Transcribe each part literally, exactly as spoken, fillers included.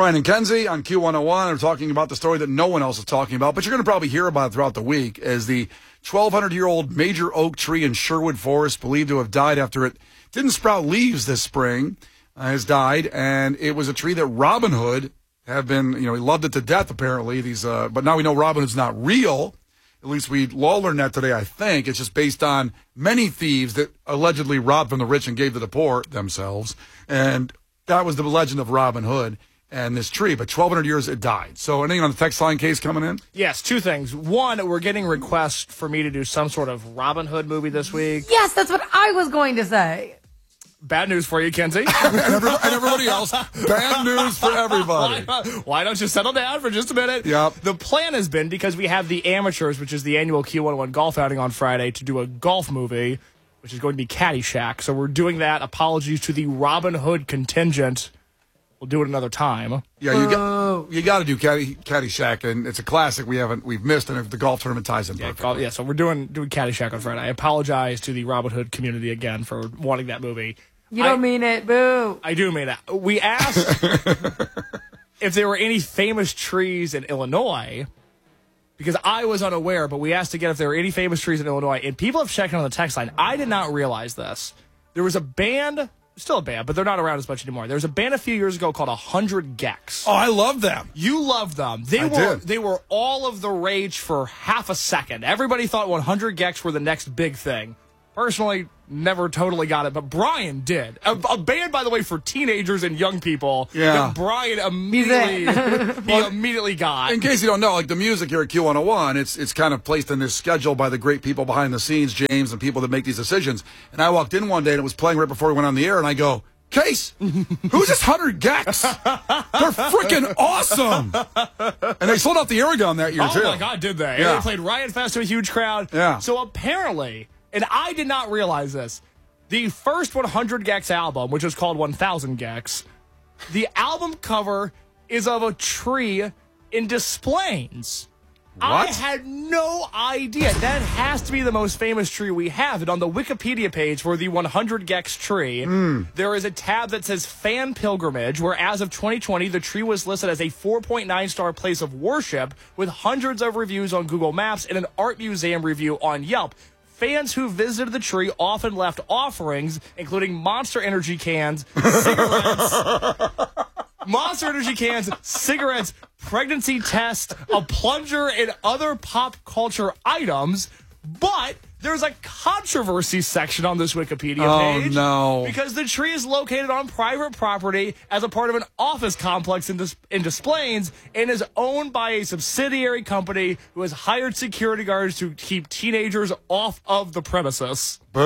Brian and Kenzie on Q one oh one are talking about the story that no one else is talking about, but you're going to probably hear about it throughout the week, as the twelve hundred year old major oak tree in Sherwood Forest, believed to have died after it didn't sprout leaves this spring, uh, has died. And it was a tree that Robin Hood have been, you know, he loved it to death, apparently. These, uh, but now we know Robin Hood's not real. At least we all learned that today, I think. It's just based on many thieves that allegedly robbed from the rich and gave to the poor themselves. And that was the legend of Robin Hood and this tree. But twelve hundred years, it died. So anything on the text line case coming in? Yes, two things. One, we're getting requests for me to do some sort of Robin Hood movie this week. Yes, that's what I was going to say. Bad news for you, Kenzie. and, every, and everybody else. Bad news for everybody. Why, why don't you settle down for just a minute? Yep. The plan has been, because we have the Amateurs, which is the annual Q one oh one golf outing on Friday, to do a golf movie, which is going to be Caddyshack. So we're doing that. Apologies to the Robin Hood contingent. We'll do it another time. Yeah, you got you got to do Caddy, Caddyshack, and it's a classic we haven't we've missed, and if the golf tournament ties in Yeah, perfectly. golf, yeah, so we're doing doing Caddyshack on Friday. I apologize to the Robin Hood community again for wanting that movie. You don't I, mean it, boo. I do mean it. We asked if there were any famous trees in Illinois, because I was unaware, but we asked again if there were any famous trees in Illinois, and people have checked on the text line. I did not realize this. There was a band, still a band, but they're not around as much anymore. There was a band a few years ago called one hundred Gex. Oh, I love them. You love them. They I were did. They were all of the rage for half a second. Everybody thought one hundred Gex were the next big thing. Personally, never totally got it, but Brian did. A, a band, by the way, for teenagers and young people. Yeah. That Brian immediately he immediately got. In case you don't know, like the music here at Q one oh one, it's it's kind of placed in this schedule by the great people behind the scenes, James, and people that make these decisions. And I walked in one day and it was playing right before we went on the air, and I go, Case, who's this one hundred Gex? They're freaking awesome. And they sold out the Aragon that year, oh too. my God, did they? Yeah. And they played Riot Fest to a huge crowd. Yeah. So apparently, and I did not realize this, the first one hundred Gex album, which is called one thousand Gex, the album cover is of a tree in Des Plaines. I What? had no idea. That has to be the most famous tree we have. And on the Wikipedia page for the one hundred Gex tree, Mm. there is a tab that says Fan Pilgrimage, where as of twenty twenty, the tree was listed as a four point nine star place of worship with hundreds of reviews on Google Maps and an art museum review on Yelp. Fans who visited the tree often left offerings, including Monster Energy cans, cigarettes, Monster Energy cans, cigarettes, pregnancy test, a plunger, and other pop culture items. But there's a controversy section on this Wikipedia Oh, page. no. Because the tree is located on private property as a part of an office complex in Des, in Des Plaines and is owned by a subsidiary company who has hired security guards to keep teenagers off of the premises. Boo.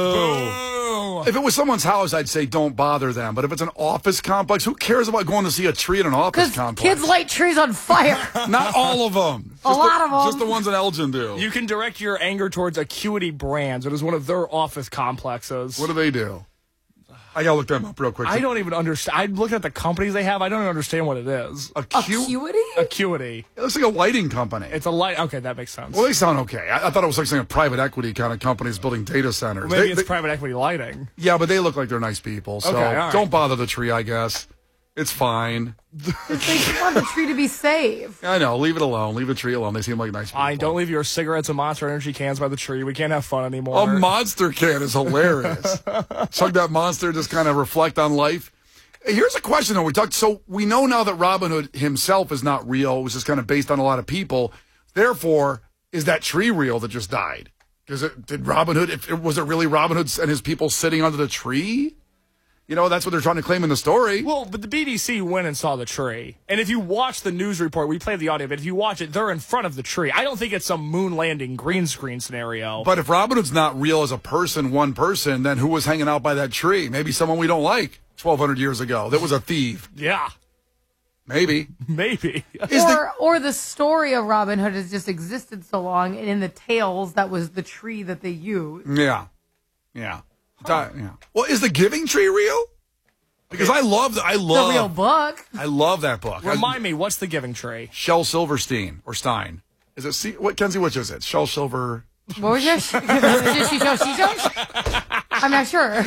Boo. If it was someone's house, I'd say don't bother them. But if it's an office complex, who cares about going to see a tree in an office Because complex? kids light trees on fire. Not all of them. Just A lot the, of 'em. Just the ones that Elgin do. You can direct your anger towards Acuity Brands. It is one of their office complexes. What do they do? I gotta look them up real quick. I don't even understand. I'm looking at the companies they have. I don't even understand what it is. Acu- Acuity? Acuity. It looks like a lighting company. It's a light. Okay, that makes sense. Well, they sound okay. I, I thought it was like some private equity kind of companies building data centers. Maybe They- it's they- private equity lighting. yeah, but they look like they're nice people. So Okay, all right. don't bother the tree, I guess. It's fine. They want the tree to be safe. I know. Leave it alone. Leave the tree alone. They seem like nice people. Fine, don't leave your cigarettes and Monster Energy cans by the tree. We can't have fun anymore. A monster can is hilarious. Chug that monster, just kind of reflect on life. Here's a question, though. We talked. So we know now that Robin Hood himself is not real. It was just kind of based on a lot of people. Therefore, is that tree real that just died? Because it did Robin Hood? If, was it really Robin Hood and his people sitting under the tree? You know, that's what they're trying to claim in the story. Well, but the B B C went and saw the tree. And if you watch the news report, we played the audio, but if you watch it, they're in front of the tree. I don't think it's some moon landing green screen scenario. But if Robin Hood's not real as a person, one person, then who was hanging out by that tree? Maybe someone we don't like twelve hundred years ago that was a thief. Yeah, Maybe. maybe. Is or, the, or the story of Robin Hood has just existed so long, and in the tales, that was the tree that they used. yeah. Yeah. Di- yeah. Well, is the Giving Tree real? Because I love the, I The love real book. I love that book. Remind me, what's the Giving Tree? Shel Silverstein or Stein. Is it C- what Kenzie, which is it? Shel Silver What was your? Did she show? She shows? I'm not sure.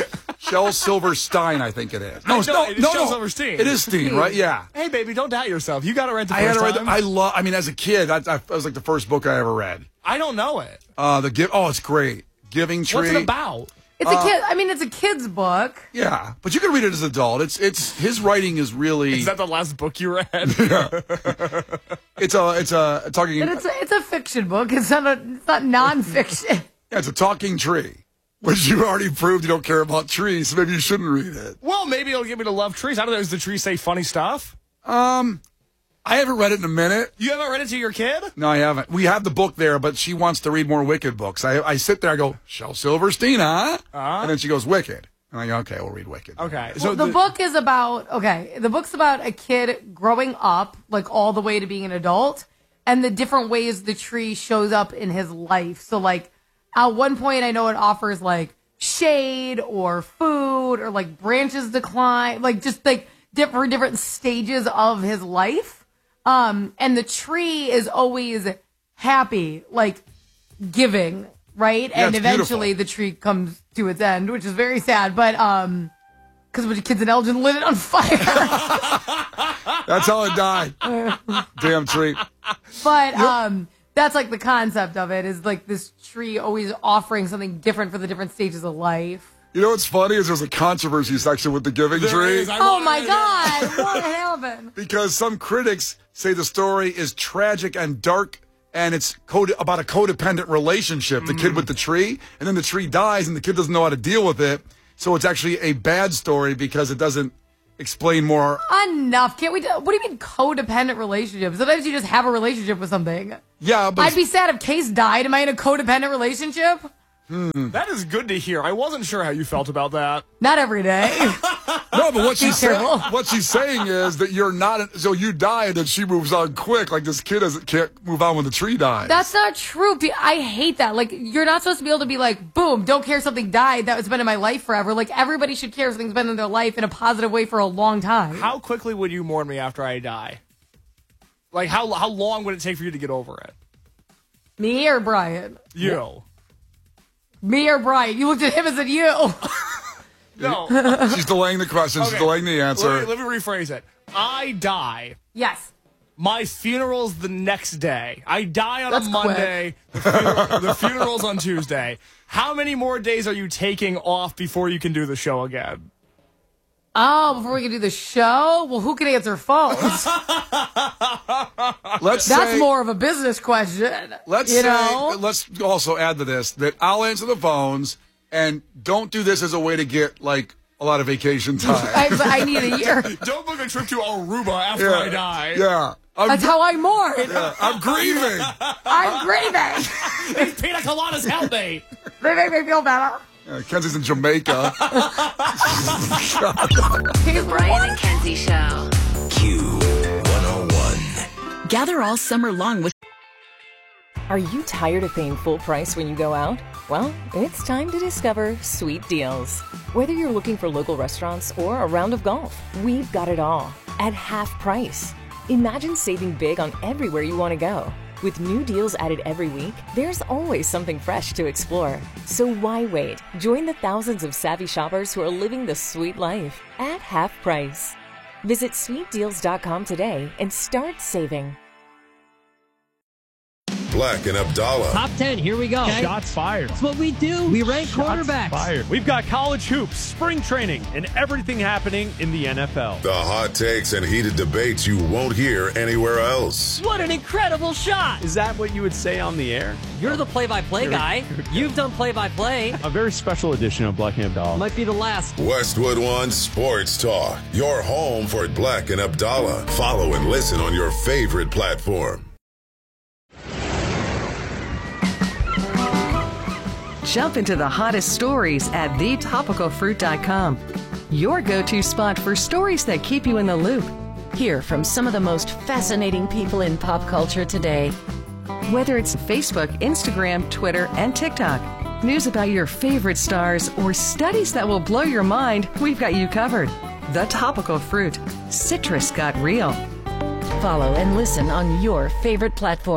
Shel Silverstein, I think it is. No, I know, no, it's no, Shel no. Silverstein. It is Steen, right? Yeah. Hey, baby, don't doubt yourself. You got it right the I had first it right. time. I love. I mean, as a kid, I, I, that was like the first book I ever read. I don't know it. Uh, the give. Oh, it's great. Giving Tree. What's it about? It's a kid. I mean, it's a kid's book. Yeah, but you can read it as an adult. It's it's his writing is really. Is that the last book you read? It's a it's a talking. But it's a, it's a fiction book. It's not a it's not nonfiction. Yeah, it's a talking tree, which you already proved you don't care about trees, so maybe you shouldn't read it. Well, maybe it'll get me to love trees. I don't know. Does the tree say funny stuff? Um, I haven't read it in a minute. You haven't read it to your kid? No, I haven't. We have the book there, but she wants to read more Wicked books. I I sit there, I go, Shel Silverstein, huh? Uh-huh. And then she goes, Wicked. And I go, okay, we'll read Wicked. Okay. So the, the book is about okay. The book's about a kid growing up, like all the way to being an adult, and the different ways the tree shows up in his life. So like at one point, I know it offers like shade or food or like branches decline, like just like different different stages of his life. Um, and the tree is always happy, like giving, right? Yeah, and it's eventually beautiful. the tree comes to its end, which is very sad. But um, because a bunch of kids in Elgin lit it on fire. That's how it died. Damn tree. But um, that's like the concept of it is like this tree always offering something different for the different stages of life. You know what's funny is there's a controversy section with the Giving There Tree. is. I Oh wanna my read it. God! What happened? Because some critics say the story is tragic and dark, and it's code about a codependent relationship. The kid with the tree, and then the tree dies, and the kid doesn't know how to deal with it. So it's actually a bad story because it doesn't explain more. Enough. Can't we? Do, what do you mean codependent relationships? Sometimes you just have a relationship with something. Yeah, but I'd be sad if Case died. Am I in a codependent relationship? That is good to hear. I wasn't sure how you felt about that. Not every day. no, but what she's saying, terrible. what she's saying is that you're not. So you die, and then she moves on quick. Like this kid doesn't can't move on when the tree dies. That's not true. Pe- I hate that. Like, you're not supposed to be able to be like, boom, don't care something died that was been in my life forever. Like, everybody should care something's been in their life in a positive way for a long time. How quickly would you mourn me after I die? Like, how how long would it take for you to get over it? Me or Brian? You. Me or Brian? You looked at him and said you. No. She's delaying the question. She's Okay. delaying the answer. Let me, let me rephrase it. I die. Yes. My funeral's the next day. I die on That's a Monday. The, funeral, the funeral's on Tuesday. How many more days are you taking off before you can do the show again? Oh, before we can do the show? Well, who can answer phones? Let's That's say, more of a business question. Let's you say, know? let's also add to this that I'll answer the phones, and don't do this as a way to get like a lot of vacation time. I, I need a year. Don't book a trip to Aruba after yeah, I die. yeah. I'm, That's how I mourn. yeah, I'm grieving. I'm grieving. These pina coladas help me. They make me feel better. Yeah, Kenzie's in Jamaica. Brian and Kenzie Show. Q one oh one. Gather all summer long with. Are you tired of paying full price when you go out? Well, it's time to discover Sweet Deals. Whether you're looking for local restaurants or a round of golf, we've got it all at half price. Imagine saving big on everywhere you want to go. With new deals added every week, there's always something fresh to explore. So why wait? Join the thousands of savvy shoppers who are living the sweet life at half price. Visit sweet deals dot com today and start saving. Black and Abdallah. Top ten, here we go. Shots fired. That's what we do. We rank Shots quarterbacks. fired. We've got college hoops, spring training, and everything happening in the N F L. The hot takes and heated debates you won't hear anywhere else. What an incredible shot. Is that what you would say on the air? You're the play-by-play guy. You've done play-by-play. A very special edition of Black and Abdallah. Might be the last. Westwood One Sports Talk. Your home for Black and Abdallah. Follow and listen on your favorite platform. Jump into the hottest stories at the topical fruit dot com. Your go-to spot for stories that keep you in the loop. Hear from some of the most fascinating people in pop culture today. Whether it's Facebook, Instagram, Twitter, and TikTok, news about your favorite stars, or studies that will blow your mind, we've got you covered. The Topical Fruit. Citrus got real. Follow and listen on your favorite platform.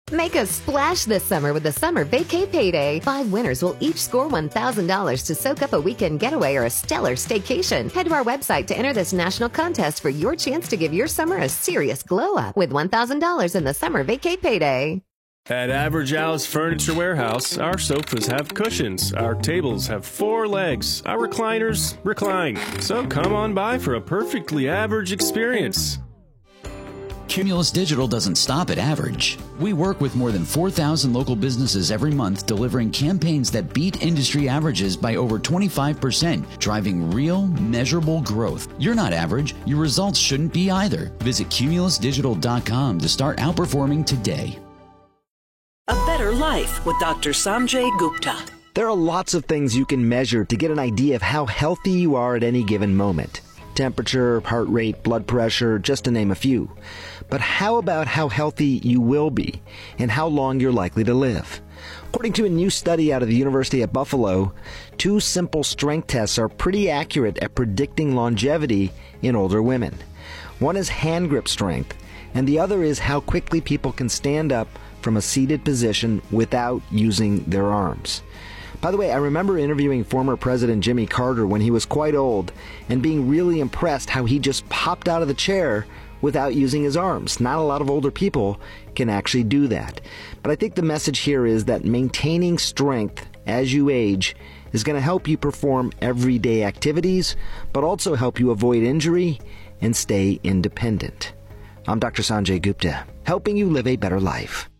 Make a splash this summer with the Summer Vacay Payday. Five winners will each score one thousand dollars to soak up a weekend getaway or a stellar staycation. Head to our website to enter this national contest for your chance to give your summer a serious glow up with one thousand dollars in the Summer Vacay Payday. At Average Al's Furniture Warehouse, our sofas have cushions, our tables have four legs, our recliners recline. So come on by for a perfectly average experience. Cumulus Digital doesn't stop at average. We work with more than four thousand local businesses every month, delivering campaigns that beat industry averages by over twenty-five percent, driving real, measurable growth. You're not average. Your results shouldn't be either. Visit cumulus digital dot com to start outperforming today. A Better Life with Doctor Sanjay Gupta. There are lots of things you can measure to get an idea of how healthy you are at any given moment. Temperature, heart rate, blood pressure, just to name a few. But how about how healthy you will be and how long you're likely to live? According to a new study out of the University at Buffalo, two simple strength tests are pretty accurate at predicting longevity in older women. One is hand grip strength, and the other is how quickly people can stand up from a seated position without using their arms. By the way, I remember interviewing former President Jimmy Carter when he was quite old and being really impressed how he just popped out of the chair without using his arms. Not a lot of older people can actually do that. But I think the message here is that maintaining strength as you age is going to help you perform everyday activities, but also help you avoid injury and stay independent. I'm Doctor Sanjay Gupta, helping you live a better life.